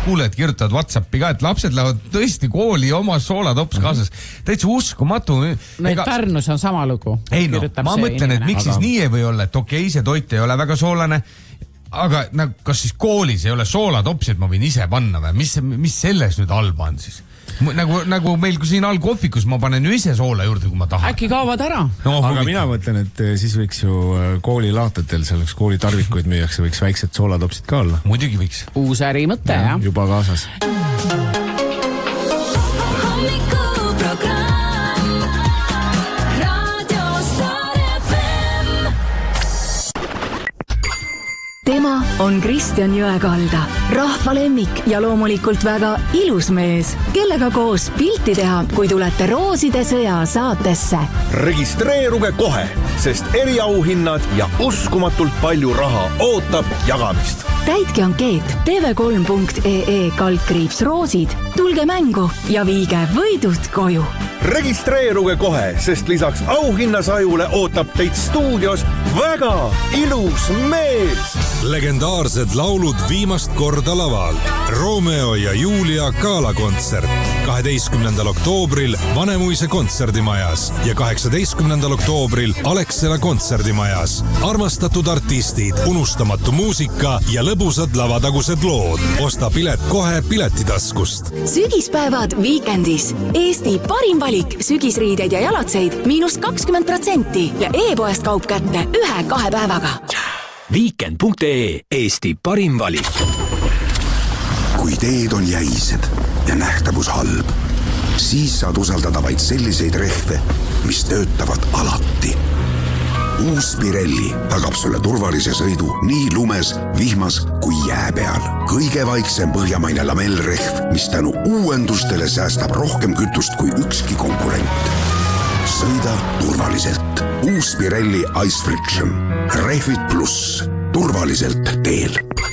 kuuled kirjutavad WhatsAppi ka, et lapsed lähevad tõesti kooli oma soolatops kaasas. Täitsa uskumatu. Pärnus on sama lugu. Ei no, ma mõtlen, et miks siis nii ei või olla, et okei, see toit ei ole väga soolane, aga kas siis koolis ei ole soolatopsi, et ma võin ise panna või? Mis selles nüüd halba on siis? Nagu meil kui siin algkohvikus ma panen ju ise soola juurde, kui ma tahan. Äkki kaovad ära? No, aga mina mõtlen, et siis võiks ju koolilaatetel, selleks koolitarvikuid müüakse, võiks väiksed soolatopsid ka olla. Muidugi võiks. Uus äri mõte, jah? Juba kaasas. Tema on Kristjan Jõekalda, rahva lemmik ja loomulikult väga ilus mees, kellega koos pilti teha, kui tulete Rooside sõja saatesse. Registreeruge kohe, sest eriauhinnad ja uskumatult palju raha ootab jagamist. Täitke ankeet tv3.ee/roosid, tulge mängu ja viige võidud koju. Registreeruge kohe, sest lisaks auhinnasajule ootab teid stuudios väga ilus mees. Legendaarsed laulud viimast korda laval. Romeo ja Julia galakontsert 12. oktoobril Vanemuise kontserdimajas ja 18. oktoobril Alexela kontserdimajas. Armastatud artistid, unustamatu muusika ja lõbusad lavatagused lood. Osta pilet kohe Piletitaskust. Sügispäevad Weekendis. Eesti parim valik sügisriideid ja jalatseid -20% ja e-poest kaup kätte 1-2 päevaga. Weekend.ee, Eesti parim valik. Kui teed on jäised ja nähtavus halb, siis saad usaldada vaid selliseid rehve, mis töötavad alati. Uus Pirelli tagab sulle turvalise sõidu nii lumes, vihmas kui jää peal. Kõige vaiksem põhjamaine lamellrehv, mis tänu uuendustele säästab rohkem kütust kui ükski konkurent. Sõida turvaliselt. Uus Pirelli Ice Friction. Rehvid pluss. Turvaliselt teel.